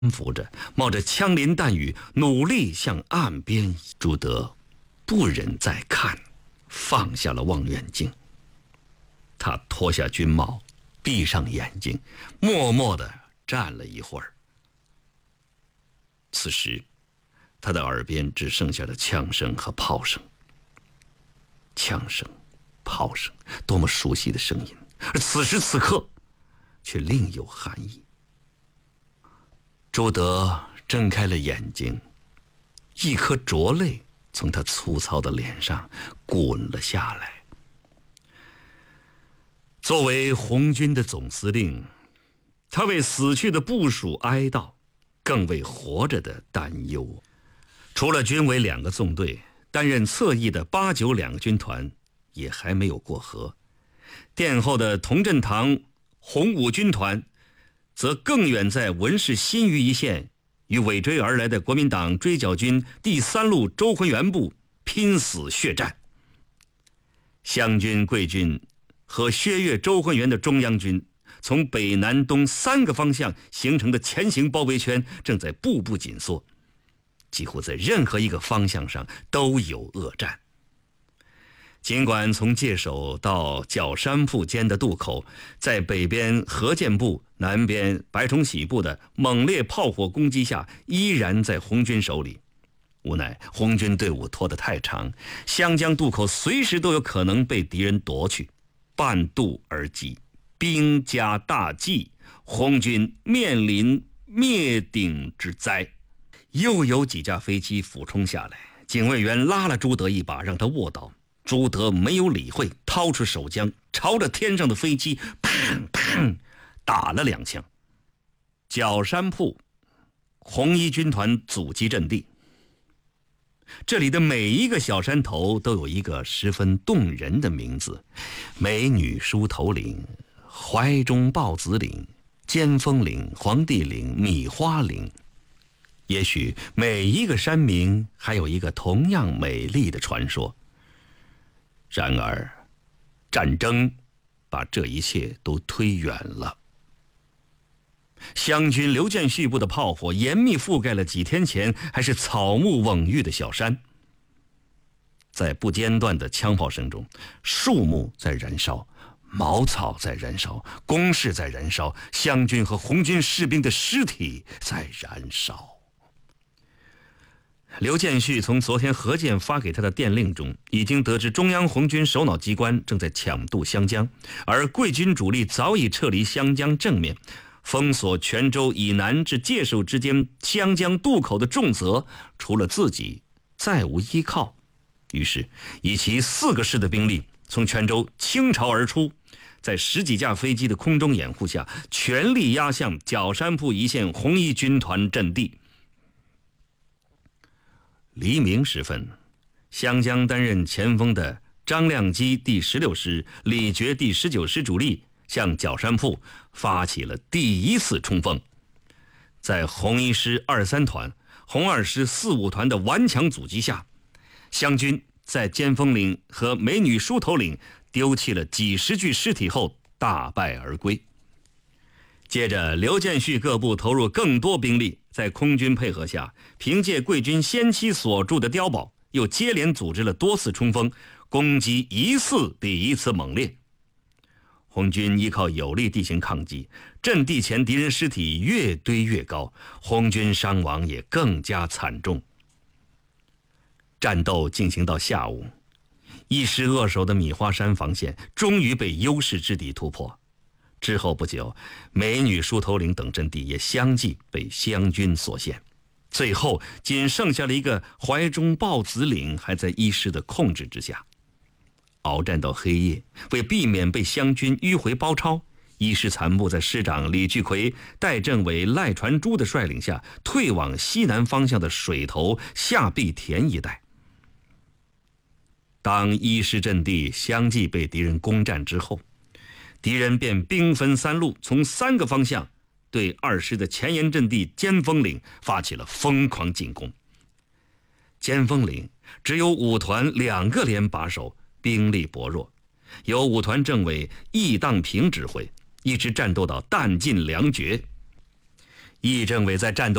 扶着，冒着枪林弹雨，努力向岸边。朱德不忍再看，放下了望远镜。他脱下军帽，闭上眼睛，默默地站了一会儿。此时，他的耳边只剩下了枪声和炮声。枪声、炮声，多么熟悉的声音！而此时此刻，却另有寒意。朱德睁开了眼睛，一颗浊泪从他粗糙的脸上滚了下来。作为红军的总司令，他为死去的部属哀悼，更为活着的担忧。除了军委2个纵队，担任侧翼的8、9两个军团也还没有过河。殿后的同振堂红五军团则更远在文氏新余一线，与尾追而来的国民党追剿军第3路周浑元部拼死血战。湘军、桂军和薛岳、周浑元的中央军从北南东3个方向形成的前行包围圈正在步步紧缩，几乎在任何一个方向上都有恶战。尽管从界首到角山铺间的渡口，在北边何健部、南边白崇禧部的猛烈炮火攻击下依然在红军手里，无奈红军队伍拖得太长，湘江渡口随时都有可能被敌人夺去。半渡而击，兵家大忌，红军面临灭顶之灾。又有几架飞机俯冲下来，警卫员拉了朱德一把，让他卧倒。朱德没有理会，掏出手枪，朝着天上的飞机砰砰打了2枪。角山铺红一军团阻击阵地，这里的每一个小山头都有一个十分动人的名字：美女梳头岭、怀中豹子岭、尖峰岭、黄帝岭、米花岭。也许每一个山名还有一个同样美丽的传说。然而，战争把这一切都推远了。湘军刘建绪部的炮火严密覆盖了几天前还是草木蓊郁的小山。在不间断的枪炮声中，树木在燃烧，茅草在燃烧，工事在燃烧，湘军和红军士兵的尸体在燃烧。刘建绪从昨天何健发给他的电令中，已经得知中央红军首脑机关正在抢渡湘江，而桂军主力早已撤离湘江正面，封锁泉州以南至界首之间湘江渡口的重责，除了自己再无依靠。于是以其4个师的兵力从泉州倾巢而出，在10几架飞机的空中掩护下，全力压向角山铺一线红一军团阵地。黎明时分，湘江担任前锋的张亮基第16师、李觉第19师主力向角山铺发起了第1次冲锋。在红1师2、3团、红2师4、5团的顽强阻击下，湘军在尖峰岭和美女梳头岭丢弃了几十具尸体后大败而归。接着，刘建绪各部投入更多兵力，在空军配合下，凭借桂军先期所筑的碉堡，又接连组织了多次冲锋，攻击一次比一次猛烈。红军依靠有力地形抗击，阵地前敌人尸体越堆越高，红军伤亡也更加惨重。战斗进行到下午，1师扼守的米花山防线终于被优势之敌突破。之后不久，美女梳头岭等阵地也相继被湘军所陷，最后仅剩下了一个怀中豹子岭还在1师的控制之下。鏖战到黑夜，为避免被湘军迂回包抄，1师残部在师长李聚奎、戴政委、赖传珠的率领下，退往西南方向的水头、下碧田一带。当1师阵地相继被敌人攻占之后，敌人便兵分3路，从3个方向对2师的前沿阵地尖峰岭发起了疯狂进攻。尖峰岭只有5团2个连把守，兵力薄弱，由5团政委易当平指挥，一直战斗到弹尽粮绝。 易政委在战斗